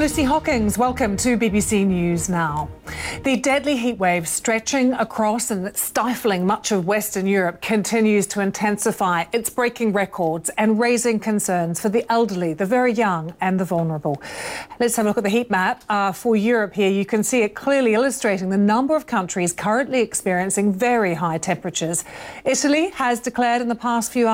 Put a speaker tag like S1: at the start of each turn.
S1: Lucy Hockings. Welcome to BBC News Now. The deadly heatwave stretching across and stifling much of Western Europe continues to intensify. It's breaking records and raising concerns for the elderly, the very young and the vulnerable. Let's have a look at the heat map for Europe here. You can see it clearly illustrating the number of countries currently experiencing very high temperatures. Italy has declared in the past few hours